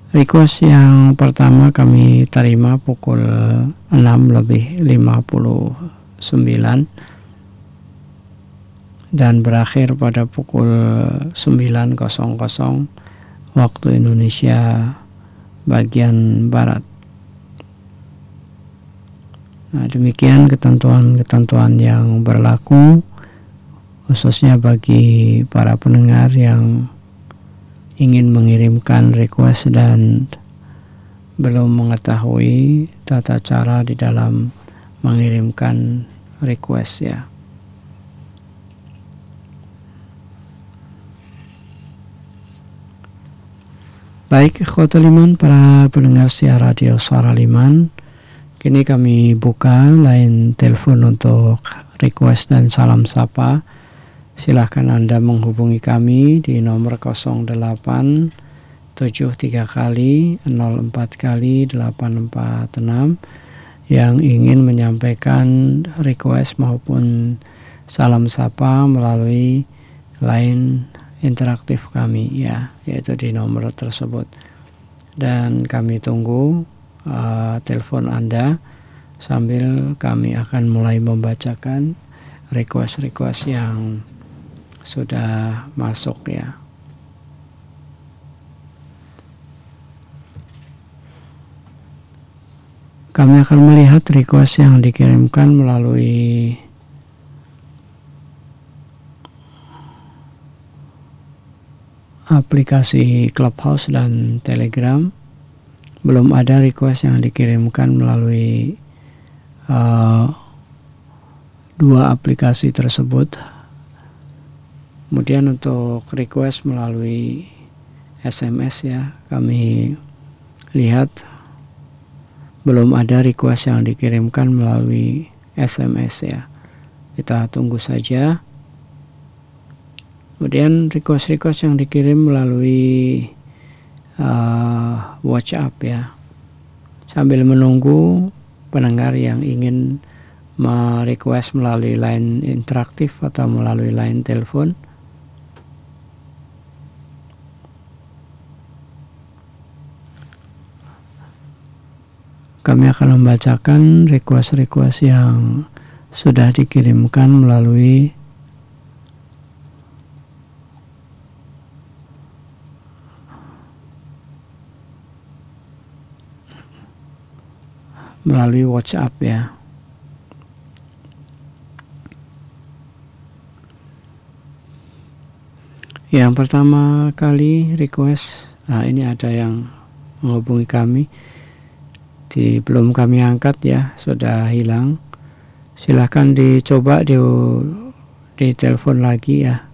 Request yang pertama kami terima pukul 6:59 dan berakhir pada pukul 9:00 waktu Indonesia bagian Barat. Nah, demikian ketentuan-ketentuan yang berlaku khususnya bagi para pendengar yang ingin mengirimkan request dan belum mengetahui tata cara di dalam mengirimkan request ya. Baik, ikhwatul iman, para pendengar siar radio Suara Liman, kini kami buka line telepon untuk request dan salam sapa. Silahkan Anda menghubungi kami di nomor 0873 kali 04 kali 846 yang ingin menyampaikan request maupun salam sapa melalui line interaktif kami ya, yaitu di nomor tersebut. Dan kami tunggu telepon Anda sambil kami akan mulai membacakan request-request yang sudah masuk ya. Kami akan melihat request yang dikirimkan melalui aplikasi Clubhouse dan Telegram. Belum ada request yang dikirimkan melalui dua aplikasi tersebut. Kemudian untuk request melalui SMS ya, kami lihat belum ada request yang dikirimkan melalui SMS ya. Kita tunggu saja. Kemudian request-request yang dikirim melalui WhatsApp ya. Sambil menunggu pendengar yang ingin merequest melalui line interaktif atau melalui line telepon, kami akan membacakan request-request yang sudah dikirimkan melalui WhatsApp ya. Yang pertama kali request, ini ada yang menghubungi kami. Belum kami angkat ya, sudah hilang. Silahkan dicoba di telepon lagi ya.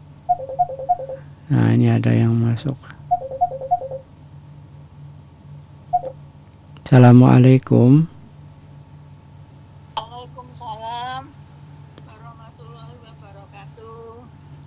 Nah, ini ada yang masuk. Assalamualaikum. Waalaikumsalam warahmatullahi wabarakatuh.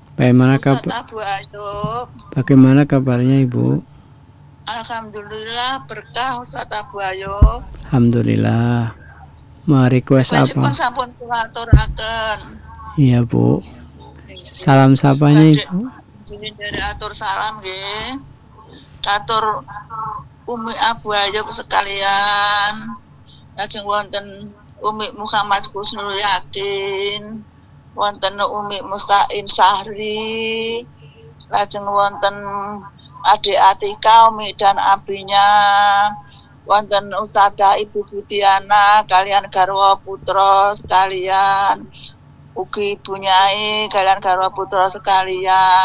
Bagaimana kabarnya Ibu? Alhamdulillah, berkah Ustaz Abu Ayub. Alhamdulillah. Mau request apa? Sampun kula aturaken. Iya, Bu. Salam sapanya Ibu. Dari atur salam nggih. Katur Umi Abu Ayub sekalian. Lajeng wonten Umi Muhammad Husnul Yakin, wonten Umi Mustain Sahri, lajeng wonten Adik Atika, Umi dan abinya, wonten Ustadzah Ibu Budiana kalian garwa putra sekalian, ugi Ibu Nyai kalian garwa putra sekalian.